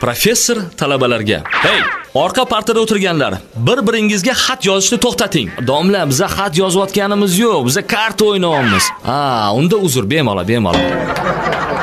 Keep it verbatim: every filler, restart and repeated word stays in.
Professor talabalarga: "Hey, orqa partada o'tirganlar, bir-biringizga xat yozishni to'xtating. Domla, biza xat yozayotganimiz yo'q, biza karta o'ynayapmiz." Ha, unda uzr, bemalol, bemalol.